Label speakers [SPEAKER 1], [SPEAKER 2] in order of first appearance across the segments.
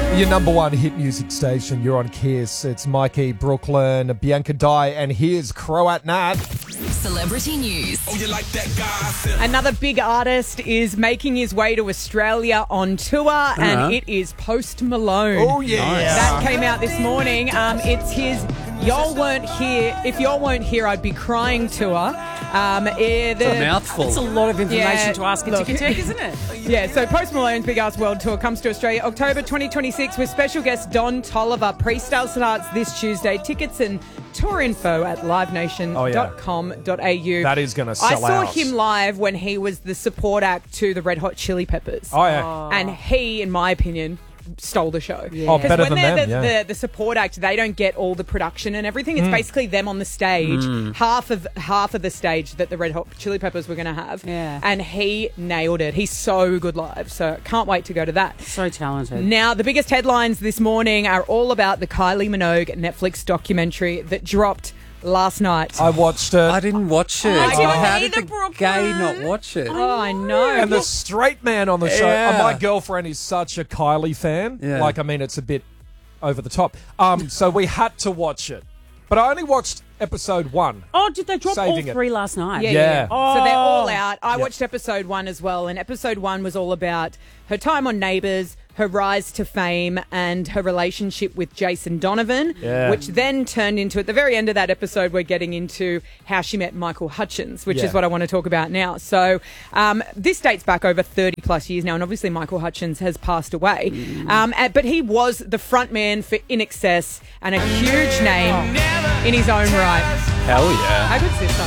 [SPEAKER 1] Your number one hit music station, you're on Kiss. It's Mikey, Brooklyn, Bianca Dye, and here's Croat Nat.
[SPEAKER 2] Celebrity news.
[SPEAKER 3] Oh, you like that guy?
[SPEAKER 4] Another big artist is making his way to Australia on tour, and it is Post Malone.
[SPEAKER 1] Oh, yeah. Nice.
[SPEAKER 4] That came out this morning. It's his Y'all Weren't Here. If Y'all Weren't Here, I'd Be Crying tour.
[SPEAKER 5] It's a mouthful.
[SPEAKER 6] It's a lot of information to ask a ticketek, isn't it?
[SPEAKER 4] Yeah, so Post Malone's Big Ass World Tour comes to Australia October 2026 with special guest Don Toliver. Pre-sale starts this Tuesday. Tickets and tour info at livenation.com.au.
[SPEAKER 1] That is going to sell out.
[SPEAKER 4] I saw him live when he was the support act to the Red Hot Chili Peppers.
[SPEAKER 1] Oh, yeah.
[SPEAKER 4] And he, in my opinion, stole the show.
[SPEAKER 1] Yeah. Oh, better
[SPEAKER 4] when
[SPEAKER 1] than
[SPEAKER 4] they're
[SPEAKER 1] them,
[SPEAKER 4] the support act, they don't get all the production and everything. It's basically them on the stage, half of the stage that the Red Hot Chili Peppers were going to have.
[SPEAKER 6] Yeah.
[SPEAKER 4] And he nailed it. He's so good live. So can't wait to go to that.
[SPEAKER 6] So talented.
[SPEAKER 4] Now, the biggest headlines this morning are all about the Kylie Minogue Netflix documentary that dropped last night.
[SPEAKER 1] I watched it.
[SPEAKER 5] I didn't watch it.
[SPEAKER 4] I didn't
[SPEAKER 5] How
[SPEAKER 6] either,
[SPEAKER 5] did the
[SPEAKER 6] Brooklyn.
[SPEAKER 5] gay not watch it?
[SPEAKER 4] Oh, I know.
[SPEAKER 1] And the straight man on the show.
[SPEAKER 5] Yeah.
[SPEAKER 1] My girlfriend is such a Kylie fan.
[SPEAKER 5] Yeah.
[SPEAKER 1] Like, I mean, it's a bit over the top. So we had to watch it. But I only watched episode 1.
[SPEAKER 6] Oh, did they drop
[SPEAKER 1] Saving
[SPEAKER 6] all
[SPEAKER 1] it.
[SPEAKER 6] 3 last night?
[SPEAKER 1] Yeah.
[SPEAKER 4] So they're all out. I
[SPEAKER 1] Yep.
[SPEAKER 4] watched episode 1 as well, and episode 1 was all about her time on Neighbours, her rise to fame, and her relationship with Jason Donovan,
[SPEAKER 1] Yeah.
[SPEAKER 4] which then turned into, at the very end of that episode, we're getting into how she met Michael Hutchins, which
[SPEAKER 1] Yeah.
[SPEAKER 4] is what I want to talk about now. So this dates back over 30 plus years now, and obviously Michael Hutchins has passed away. But he was the front man for In Excess and a huge name in his own right.
[SPEAKER 5] Hell yeah.
[SPEAKER 4] How good's this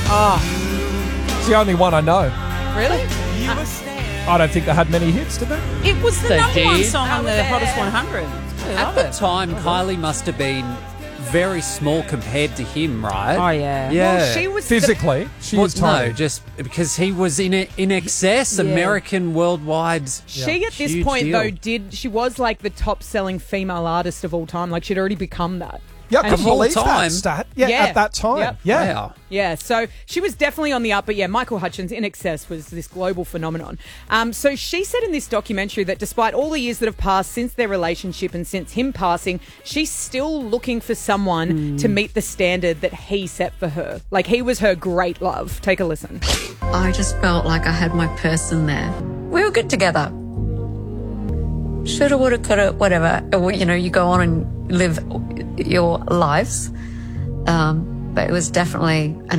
[SPEAKER 4] song?
[SPEAKER 1] It's the only one I know.
[SPEAKER 4] Really?
[SPEAKER 1] I don't think they had many hits, did they?
[SPEAKER 6] It was the
[SPEAKER 5] They
[SPEAKER 6] number one
[SPEAKER 5] did.
[SPEAKER 6] song on the Hottest 100. I
[SPEAKER 5] At
[SPEAKER 6] love
[SPEAKER 5] the
[SPEAKER 6] it.
[SPEAKER 5] time, Kylie must have been very small compared to him, right?
[SPEAKER 6] Oh, yeah.
[SPEAKER 5] Yeah.
[SPEAKER 4] Well, she was
[SPEAKER 1] Physically, she
[SPEAKER 5] Well,
[SPEAKER 1] is
[SPEAKER 5] no,
[SPEAKER 1] tiny.
[SPEAKER 5] just because he was in excess, American worldwide.
[SPEAKER 4] She at this
[SPEAKER 5] huge
[SPEAKER 4] point
[SPEAKER 5] deal.
[SPEAKER 4] though she was like the top selling female artist of all time. Like she'd already become that.
[SPEAKER 1] Yeah, I
[SPEAKER 4] And
[SPEAKER 1] couldn't
[SPEAKER 5] of all
[SPEAKER 1] believe
[SPEAKER 5] time.
[SPEAKER 1] that stat. Yeah,
[SPEAKER 4] Yeah.
[SPEAKER 1] at that time.
[SPEAKER 4] Yep.
[SPEAKER 1] Yeah.
[SPEAKER 5] Wow.
[SPEAKER 4] Yeah, so she was definitely on the up, but yeah, Michael Hutchins In Excess was this global phenomenon. So she said in this documentary that despite all the years that have passed since their relationship and since him passing, she's still looking for someone to meet the standard that he set for her. Like he was her great love. Take a listen.
[SPEAKER 7] I just felt like I had my person there. We were good together. Shoulda, woulda, coulda, whatever. You know, you go on and live your lives. But it was definitely an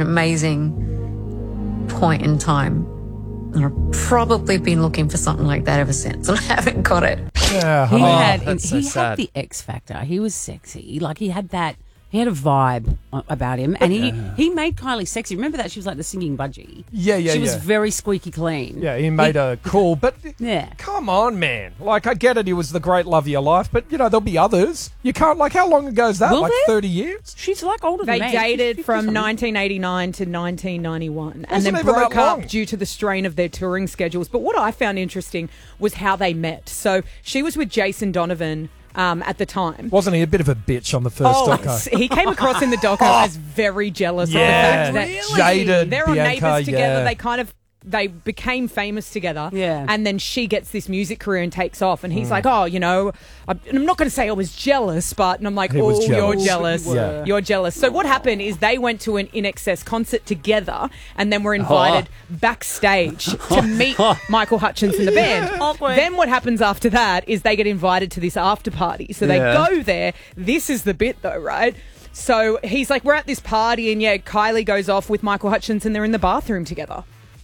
[SPEAKER 7] amazing point in time. And I've probably been looking for something like that ever since, and I haven't got it.
[SPEAKER 1] Yeah.
[SPEAKER 6] He had
[SPEAKER 5] that's so
[SPEAKER 6] he
[SPEAKER 5] sad.
[SPEAKER 6] had the X factor. He was sexy. Like he had that. He had a vibe about him, and he made Kylie sexy. Remember that she was like the singing budgie.
[SPEAKER 1] Yeah,
[SPEAKER 6] She was
[SPEAKER 1] yeah.
[SPEAKER 6] very squeaky clean.
[SPEAKER 1] Yeah, he made her cool, but
[SPEAKER 6] Yeah.
[SPEAKER 1] come on, man. Like, I get it, he was the great love of your life, but, you know, there'll be others. You can't, like, how long ago is that?
[SPEAKER 6] Will
[SPEAKER 1] Like
[SPEAKER 6] there?
[SPEAKER 1] 30 years?
[SPEAKER 6] She's like older
[SPEAKER 4] They
[SPEAKER 6] than me. She's
[SPEAKER 4] dated
[SPEAKER 6] 50
[SPEAKER 4] from
[SPEAKER 6] something.
[SPEAKER 4] 1989 to 1991 and
[SPEAKER 1] Wasn't
[SPEAKER 4] then
[SPEAKER 1] even
[SPEAKER 4] broke
[SPEAKER 1] that long.
[SPEAKER 4] up due to the strain of their touring schedules. But what I found interesting was how they met. So she was with Jason Donovan at the time.
[SPEAKER 1] Wasn't he a bit of a bitch on the first doco?
[SPEAKER 4] He came across in the doco as very jealous
[SPEAKER 1] Yeah,
[SPEAKER 4] of the fact that
[SPEAKER 1] jaded
[SPEAKER 4] they're on
[SPEAKER 1] Bianca,
[SPEAKER 4] Neighbours together.
[SPEAKER 1] yeah.
[SPEAKER 4] They became famous together.
[SPEAKER 6] Yeah.
[SPEAKER 4] And then she gets this music career and takes off. And he's like, oh, you know, I'm not going to say I was jealous, but and I'm like,
[SPEAKER 1] He was
[SPEAKER 4] oh,
[SPEAKER 1] jealous.
[SPEAKER 4] you're jealous.
[SPEAKER 1] Yeah.
[SPEAKER 4] You're jealous. So what happened is they went to an In Excess concert together and then were invited backstage to meet Michael Hutchins and the band.
[SPEAKER 6] Awkward.
[SPEAKER 4] Then what happens after that is they get invited to this after party. So they
[SPEAKER 5] Yeah.
[SPEAKER 4] go there. This is the bit though, right? So he's like, we're at this party and yeah, Kylie goes off with Michael Hutchins and they're in the bathroom together.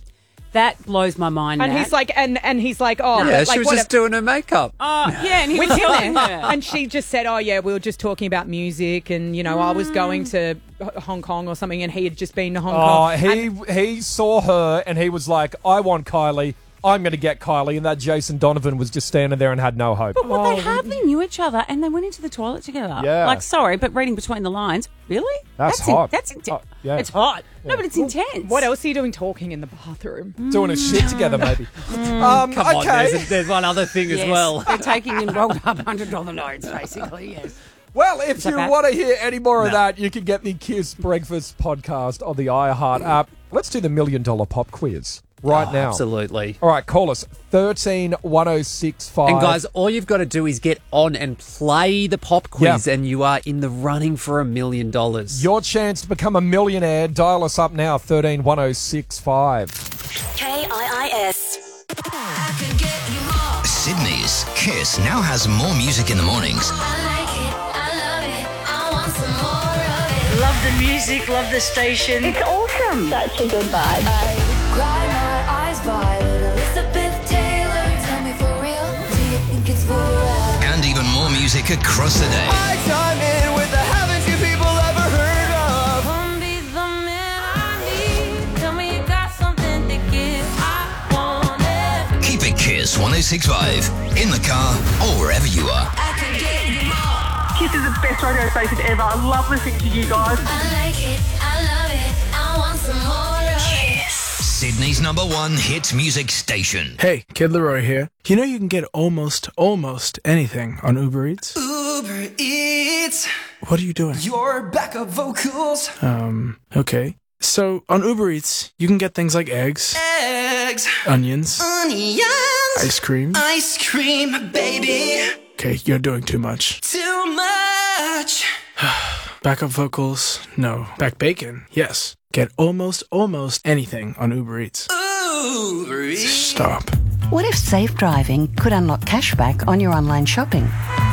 [SPEAKER 6] That blows my mind.
[SPEAKER 4] And
[SPEAKER 6] Nat.
[SPEAKER 4] he's like, and he's like, oh,
[SPEAKER 5] Yeah,
[SPEAKER 4] but, like,
[SPEAKER 5] she was
[SPEAKER 4] what
[SPEAKER 5] just doing her makeup.
[SPEAKER 6] oh yeah, and he
[SPEAKER 4] with
[SPEAKER 6] was
[SPEAKER 4] him
[SPEAKER 6] telling
[SPEAKER 4] there.
[SPEAKER 6] her.
[SPEAKER 4] And she just said, oh yeah, we were just talking about music and, you know, I was going to Hong Kong or something and he had just been to Hong
[SPEAKER 1] Oh,
[SPEAKER 4] Kong.
[SPEAKER 1] he saw her and he was like, I want Kylie. I'm going to get Kylie. And that Jason Donovan was just standing there and had no hope.
[SPEAKER 6] But what, they hardly knew each other, and they went into the toilet together.
[SPEAKER 1] Yeah.
[SPEAKER 6] Like, sorry, but reading between the lines, really?
[SPEAKER 1] That's hot.
[SPEAKER 6] That's intense.
[SPEAKER 1] Oh, yeah.
[SPEAKER 6] It's hot. No, but it's intense.
[SPEAKER 4] What else are you doing talking in the bathroom?
[SPEAKER 1] Doing a shit together, maybe.
[SPEAKER 5] Come on,
[SPEAKER 1] okay.
[SPEAKER 5] there's one other thing as
[SPEAKER 6] Yes.
[SPEAKER 5] well.
[SPEAKER 6] They're taking in rolled up $100 notes, basically, yes.
[SPEAKER 1] Well, if
[SPEAKER 6] that
[SPEAKER 1] you
[SPEAKER 6] bad?
[SPEAKER 1] want to hear any more of that, you can get the Kiss Breakfast podcast on the iHeart app. Let's do the $1 Million Pop Quiz. right now.
[SPEAKER 5] Absolutely.
[SPEAKER 1] All right, call us 131065.
[SPEAKER 5] And guys, all you've got to do is get on and play the pop quiz, and you are in the running for $1 million.
[SPEAKER 1] Your chance to become a millionaire. Dial us up now, 131065.
[SPEAKER 2] KIIS.
[SPEAKER 3] Sydney's Kiss now has more music in the mornings.
[SPEAKER 8] Love the music, love the station.
[SPEAKER 9] It's awesome. Such a good vibe.
[SPEAKER 10] I cry my eyes violet. Elizabeth Taylor, tell me for real. Do you think it's for real?
[SPEAKER 3] And even more music across the day.
[SPEAKER 11] I chime in with the haven't you people ever heard of?
[SPEAKER 10] Come be the man I need. Tell me you got something to give. I want it.
[SPEAKER 3] Keep it Kiss 106.5 in the car or wherever you are.
[SPEAKER 10] I can get you more.
[SPEAKER 9] Kiss is the best radio station ever. I love listening to you guys.
[SPEAKER 10] I like it. I love it. I want some more of it.
[SPEAKER 3] Sydney's #1 hit music station.
[SPEAKER 12] Hey, Kid Leroy here. You know you can get almost anything on Uber Eats?
[SPEAKER 11] Uber Eats.
[SPEAKER 12] What are you doing?
[SPEAKER 11] Your backup vocals.
[SPEAKER 12] Okay. So, on Uber Eats, you can get things like eggs, onions, ice cream,
[SPEAKER 11] baby.
[SPEAKER 12] Okay, you're doing too much.
[SPEAKER 11] Too much.
[SPEAKER 12] Backup vocals, no. Back bacon, yes. Get almost anything on Uber Eats.
[SPEAKER 11] Uber Eats.
[SPEAKER 12] Stop.
[SPEAKER 13] What if safe driving could unlock cashback on your online shopping?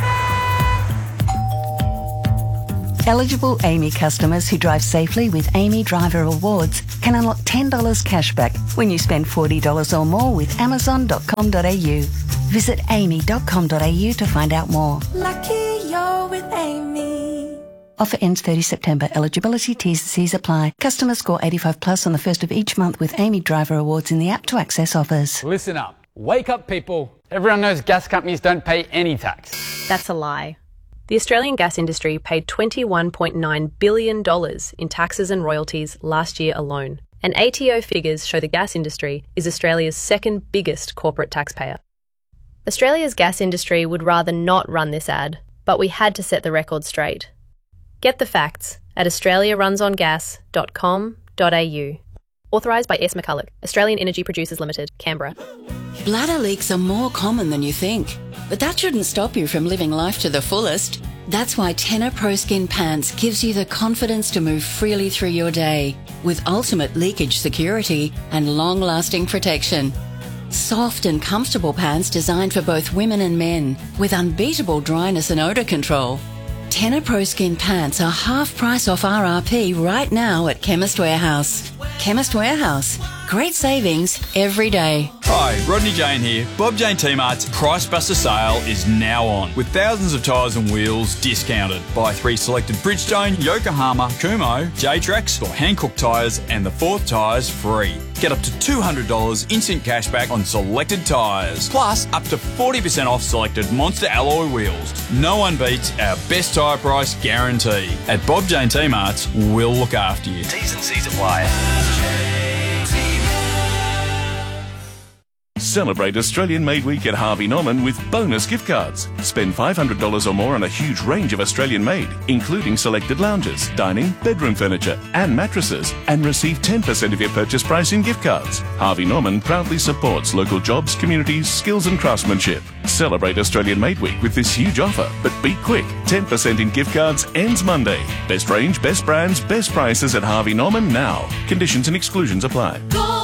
[SPEAKER 13] Eligible Amy customers who drive safely with Amy Driver Rewards can unlock $10 cashback when you spend $40 or more with Amazon.com.au. Visit amy.com.au to find out more.
[SPEAKER 10] Lucky you're with Amy.
[SPEAKER 13] Offer ends 30 September. Eligibility, T's and C's apply. Customers score 85 plus on the first of each month with Amy Driver Rewards in the app to access offers.
[SPEAKER 14] Listen up. Wake up, people. Everyone knows gas companies don't pay any tax.
[SPEAKER 15] That's a lie. The Australian gas industry paid $21.9 billion in taxes and royalties last year alone. And ATO figures show the gas industry is Australia's second biggest corporate taxpayer. Australia's gas industry would rather not run this ad, but we had to set the record straight. Get the facts at australiarunsongas.com.au. Authorised by S. McCulloch, Australian Energy Producers Limited, Canberra.
[SPEAKER 16] Bladder leaks are more common than you think, but that shouldn't stop you from living life to the fullest. That's why Tena Pro Skin Pants gives you the confidence to move freely through your day with ultimate leakage security and long-lasting protection. Soft and comfortable pants designed for both women and men with unbeatable dryness and odour control. Tena Pro Skin Pants are half price off RRP right now at Chemist Warehouse. Chemist Warehouse. Great savings every day.
[SPEAKER 17] Hi, Rodney Jane here. Bob Jane T-Mart's Price Buster sale is now on, with thousands of tyres and wheels discounted. Buy 3 selected Bridgestone, Yokohama, Kumho, J-Trax or Hankook tyres and the 4th tyres free. Get up to $200 instant cashback on selected tyres, plus up to 40% off selected Monster alloy wheels. No one beats our best tyre price guarantee. At Bob Jane T-Mart's, we'll look after you. T's and C's apply.
[SPEAKER 18] Celebrate Australian Made Week at Harvey Norman with bonus gift cards. Spend $500 or more on a huge range of Australian made, including selected lounges, dining, bedroom furniture and mattresses, and receive 10% of your purchase price in gift cards. Harvey Norman proudly supports local jobs, communities, skills and craftsmanship. Celebrate Australian Made Week with this huge offer, but be quick. 10% in gift cards ends Monday. Best range, best brands, best prices at Harvey Norman now. Conditions and exclusions apply.
[SPEAKER 10] Go!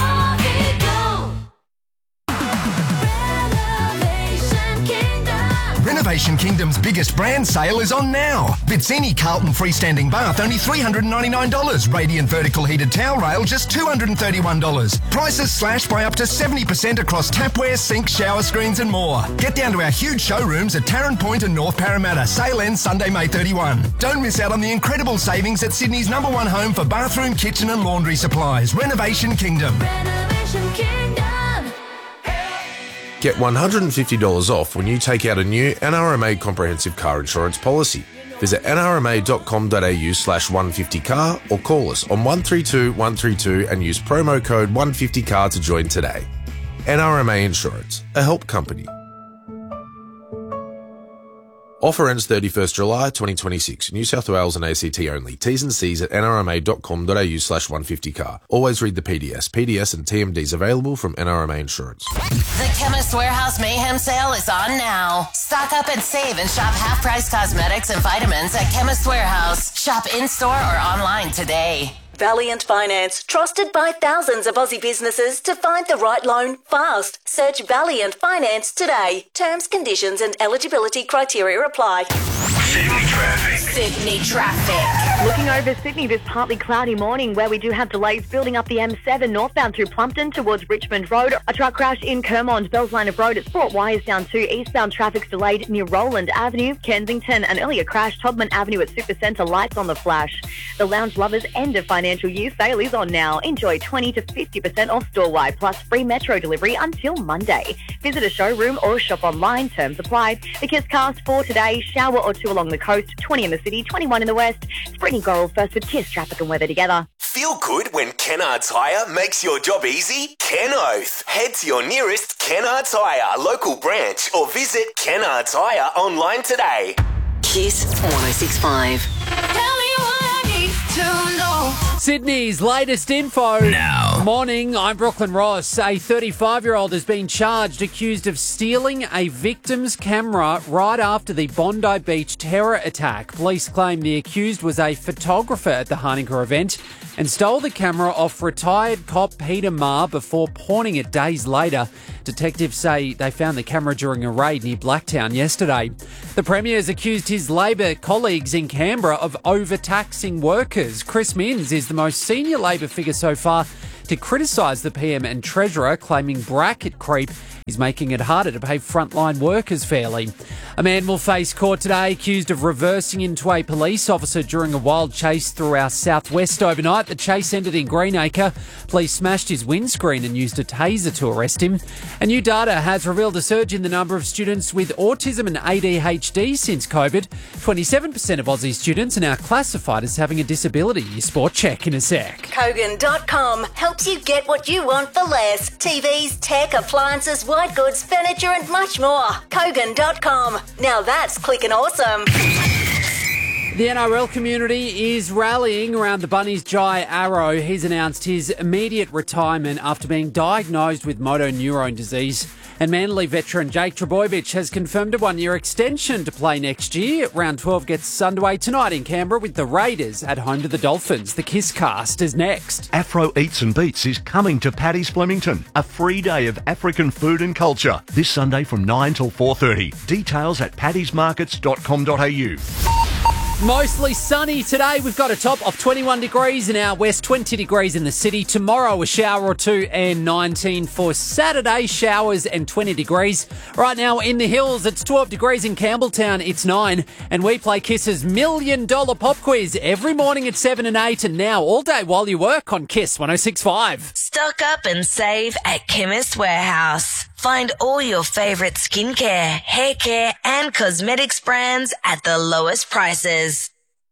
[SPEAKER 19] Renovation Kingdom's biggest brand sale is on now. Vizzini Carlton freestanding bath only $399. Radiant vertical heated towel rail just $231. Prices slashed by up to 70% across tapware, sink, shower screens and more. Get down to our huge showrooms at Tarrant Point and North Parramatta. Sale ends Sunday, May 31. Don't miss out on the incredible savings at Sydney's #1 home for bathroom, kitchen and laundry supplies. Renovation Kingdom.
[SPEAKER 10] Renovation Kingdom.
[SPEAKER 20] Get $150 off when you take out a new NRMA comprehensive car insurance policy. Visit nrma.com.au/150car or call us on 132 132 and use promo code 150car to join today. NRMA Insurance, a help company. Offer ends 31st July 2026. New South Wales and ACT only. T's and C's at nrma.com.au/150car. Always read the PDS. PDS and TMDs available from NRMA Insurance.
[SPEAKER 21] The Chemist Warehouse Mayhem Sale is on now. Stock up and save and shop half-price cosmetics and vitamins at Chemist Warehouse. Shop in-store or online today.
[SPEAKER 2] Valiant Finance, trusted by thousands of Aussie businesses to find the right loan fast. Search Valiant Finance today. Terms, conditions and eligibility criteria apply.
[SPEAKER 21] Sydney traffic.
[SPEAKER 22] Looking over Sydney this partly cloudy morning where we do have delays building up the M7 northbound through Plumpton towards Richmond Road. A truck crash in Kermond, Bells Line of Road. It's brought wires down too. Eastbound traffic's delayed near Roland Avenue, Kensington. An earlier crash, Todman Avenue at Supercentre, lights on the flash. The Lounge Lovers end of financial year sale is on now. Enjoy 20 to 50% off store-wide plus free metro delivery until Monday. Visit a showroom or shop online. Terms apply. The Kiss Cast for today, shower or two along the coast, 20 in the city, 21 in the west. Springy Coral first with Kiss traffic and weather together.
[SPEAKER 11] Feel good when Kennard's Hire makes your job easy? Ken Oath. Head to your nearest Kennard's Hire local branch or visit Kennard's Hire online today.
[SPEAKER 2] Kiss 106.5.
[SPEAKER 5] Sydney's latest info.
[SPEAKER 3] Now.
[SPEAKER 5] Morning, I'm Brooklyn Ross. A 35-year-old has been charged accused of stealing a victim's camera right after the Bondi Beach terror attack. Police claim the accused was a photographer at the Hanukkah event and stole the camera off retired cop Peter Marr before pawning it days later. Detectives say they found the camera during a raid near Blacktown yesterday. The Premier's accused his Labor colleagues in Canberra of overtaxing workers. Chris Minns is the most senior Labor figure so far to criticise the PM and Treasurer, claiming bracket creep is making it harder to pay frontline workers fairly. A man will face court today accused of reversing into a police officer during a wild chase through our southwest overnight. The chase ended in Greenacre. Police smashed his windscreen and used a taser to arrest him. And new data has revealed a surge in the number of students with autism and ADHD since COVID. 27% of Aussie students are now classified as having a disability. Your sport check in a sec.
[SPEAKER 2] Kogan.com helps you get what you want for less. TVs, tech, appliances, white goods, furniture and much more. Kogan.com. Now that's clicking awesome.
[SPEAKER 5] The NRL community is rallying around the Bunnies' Jai Arrow. He's announced his immediate retirement after being diagnosed with motor neurone disease. And Manly veteran Jake Trbojevic has confirmed a one-year extension to play next year. Round 12 gets underway tonight in Canberra with the Raiders at home to the Dolphins. The Kiss Cast is next.
[SPEAKER 23] Afro Eats and Beats is coming to Paddy's Flemington. A free day of African food and culture. This Sunday from 9 till 4:30. Details at paddysmarkets.com.au.
[SPEAKER 5] Mostly sunny today. We've got a top of 21 degrees in our west, 20 degrees in the city. Tomorrow, a shower or two and 19 for Saturday. Showers and 20 degrees. Right now in the hills, it's 12 degrees in Campbelltown. It's 9. And we play Kiss's $1 Million Pop Quiz every morning at 7 and 8. And now all day while you work on Kiss 106.5.
[SPEAKER 21] Stock up and save at Chemist Warehouse. Find all your favourite skincare, hair care and cosmetics brands at the lowest prices.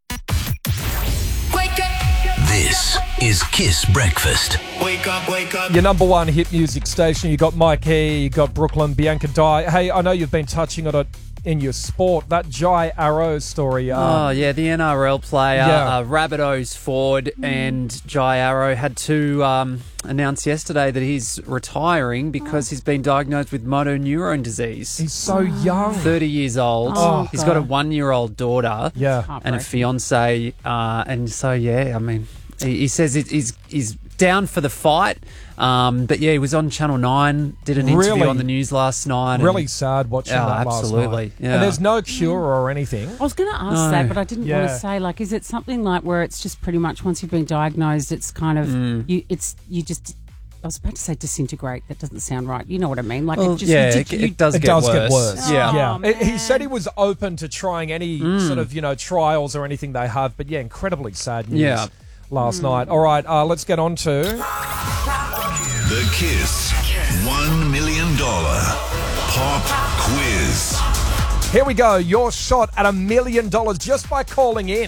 [SPEAKER 3] This is Kiss Breakfast.
[SPEAKER 11] Wake up, wake up.
[SPEAKER 1] Your number one hit music station. You got Mike E, you got Brooklyn, Bianca Dye. Hey, I know you've been touching on it in your sport. That Jai Arrow story.
[SPEAKER 5] The NRL player, Rabbitohs forward and Jai Arrow had to announce yesterday that he's retiring because he's been diagnosed with motor neurone disease.
[SPEAKER 1] He's so young.
[SPEAKER 5] 30 years old. He's got a 1-year-old daughter and a fiancée. And so, I mean, he says he's down for the fight. But he was on Channel 9, did an interview on the news last night.
[SPEAKER 1] Really sad watching that
[SPEAKER 5] absolutely.
[SPEAKER 1] last night. Yeah. And there's no cure or anything.
[SPEAKER 6] I was going to ask that, but I didn't want to say, like, is it something like where it's just pretty much once you've been diagnosed, it's kind of, you just, I was about to say disintegrate. That doesn't sound right. You know what I mean? Like, it
[SPEAKER 5] does get worse.
[SPEAKER 1] Yeah. He said he was open to trying any sort of, trials or anything they have, but incredibly sad news last night. All right, let's get on to
[SPEAKER 3] the Kiss $1 Million Pop Quiz.
[SPEAKER 1] Here we go. Your shot at $1 million just by calling in.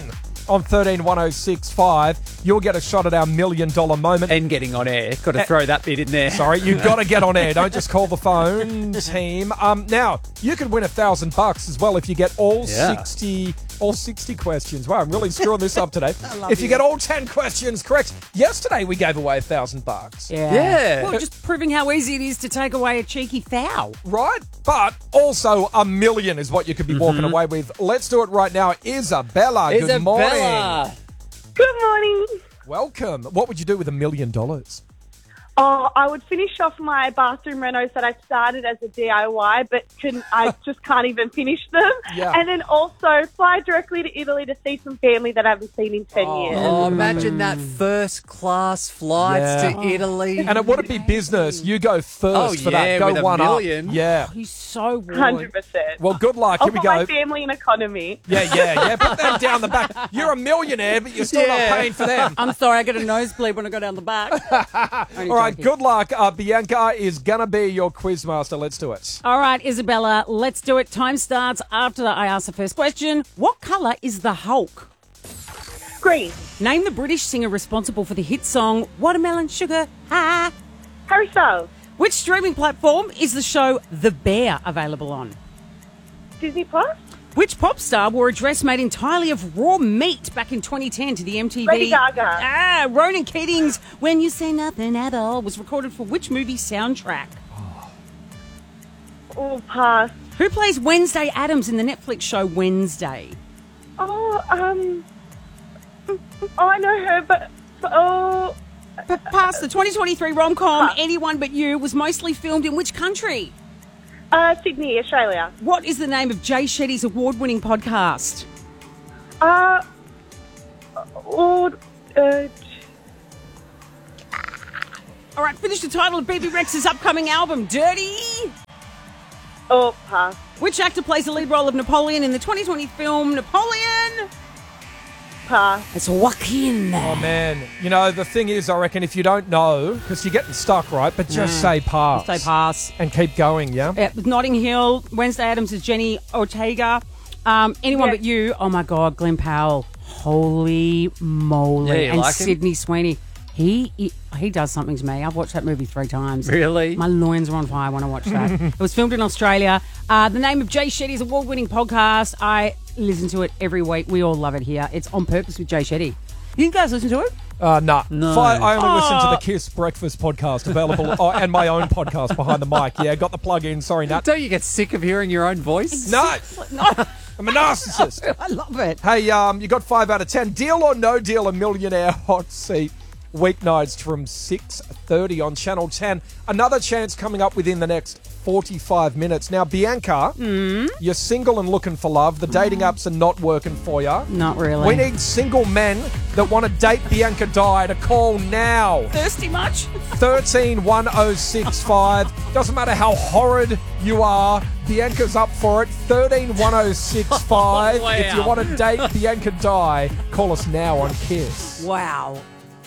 [SPEAKER 1] on 131065, you'll get a shot at our $1 million moment.
[SPEAKER 5] And getting on air. Got to throw that bit in there.
[SPEAKER 1] Sorry, you've got to get on air. Don't just call the phone, team. Now, you could win $1,000 as well if you get all 60 questions. Wow, I'm really screwing this up today. If you get all 10 questions correct. Yesterday, we gave away $1,000.
[SPEAKER 6] Yeah. Well, just proving how easy it is to take away a cheeky foul.
[SPEAKER 1] Right? But also $1 million is what you could be walking away with. Let's do it right now. Isabella, good morning.
[SPEAKER 9] Good morning.
[SPEAKER 1] Welcome. What would you do with $1 million?
[SPEAKER 9] Oh, I would finish off my bathroom renos that I started as a DIY, but I just can't even finish them.
[SPEAKER 1] Yeah.
[SPEAKER 9] And then also fly directly to Italy to see some family that I haven't seen in 10 years.
[SPEAKER 5] Oh, imagine that first-class flights to Italy.
[SPEAKER 1] And it would be business. You go first for that. Go
[SPEAKER 5] with
[SPEAKER 1] one
[SPEAKER 5] $1 million.
[SPEAKER 1] up. Yeah.
[SPEAKER 6] Oh, he's so warm.
[SPEAKER 9] 100%.
[SPEAKER 1] Well, good luck.
[SPEAKER 9] I'll
[SPEAKER 1] Here we
[SPEAKER 9] put
[SPEAKER 1] go.
[SPEAKER 9] my family in economy.
[SPEAKER 1] Yeah. Put them down the back. You're a millionaire, but you're still not paying for them.
[SPEAKER 6] I'm sorry, I get a nosebleed when I go down the back.
[SPEAKER 1] All right, good luck. Bianca is going to be your quizmaster. Let's do it.
[SPEAKER 6] All right, Isabella, let's do it. Time starts after I ask the first question. What colour is the Hulk?
[SPEAKER 9] Green.
[SPEAKER 6] Name the British singer responsible for the hit song Watermelon Sugar High.
[SPEAKER 9] Harry Styles.
[SPEAKER 6] Which streaming platform is the show The Bear available on?
[SPEAKER 9] Disney Plus.
[SPEAKER 6] Which pop star wore a dress made entirely of raw meat back in 2010 to the MTV?
[SPEAKER 9] Lady Gaga.
[SPEAKER 6] Ronan Keating's When You Say Nothing At All was recorded for which movie soundtrack?
[SPEAKER 9] Oh, pass.
[SPEAKER 6] Who plays Wednesday Addams in the Netflix show Wednesday?
[SPEAKER 9] Oh, I know her, but
[SPEAKER 6] Pass. The 2023 rom-com Anyone But You was mostly filmed in which country?
[SPEAKER 9] Sydney, Australia.
[SPEAKER 6] What is the name of Jay Shetty's award-winning podcast?
[SPEAKER 9] All
[SPEAKER 6] right, finish the title of BB Rex's upcoming album, Dirty.
[SPEAKER 9] Oh, pass.
[SPEAKER 6] Which actor plays the lead role of Napoleon in the 2020 film Napoleon?
[SPEAKER 9] Pass.
[SPEAKER 6] It's Joaquin.
[SPEAKER 1] Oh, man. You know, the thing is, I reckon if you don't know, because you're getting stuck, right? But just say pass.
[SPEAKER 6] Say pass.
[SPEAKER 1] And keep going, yeah?
[SPEAKER 6] Notting Hill, Wednesday Addams is Jenny Ortega. Anyone But You, oh my God, Glenn Powell. Holy moly.
[SPEAKER 5] Yeah,
[SPEAKER 6] and
[SPEAKER 5] like him?
[SPEAKER 6] Sydney Sweeney. He does something to me. I've watched that movie 3 times.
[SPEAKER 5] Really?
[SPEAKER 6] My loins are on fire when I watch that. It was filmed in Australia. The name of Jay Shetty's award-winning podcast. I listen to it every week. We all love it here. It's On Purpose with Jay Shetty. You guys listen to it?
[SPEAKER 1] No.
[SPEAKER 5] No.
[SPEAKER 1] I only listen to the Kiss Breakfast podcast available and my own podcast Behind the Mic. Yeah, got the plug in. Sorry, Nat.
[SPEAKER 5] Don't you get sick of hearing your own voice?
[SPEAKER 1] No. I'm a narcissist.
[SPEAKER 6] I love it.
[SPEAKER 1] Hey, you got 5 out of 10. Deal or no deal, a millionaire hot seat. Weeknights from 6:30 on Channel 10. Another chance coming up within the next 45 minutes. Now, Bianca, you're single and looking for love. The dating apps are not working for you.
[SPEAKER 6] Not really.
[SPEAKER 1] We need single men that want to date Bianca Dye to call now.
[SPEAKER 6] Thirsty much?
[SPEAKER 1] 131065. Doesn't matter how horrid you are. Bianca's up for it. 131065.
[SPEAKER 6] Wow.
[SPEAKER 1] If you want to date Bianca Dye, call us now on Kiss.
[SPEAKER 6] Wow.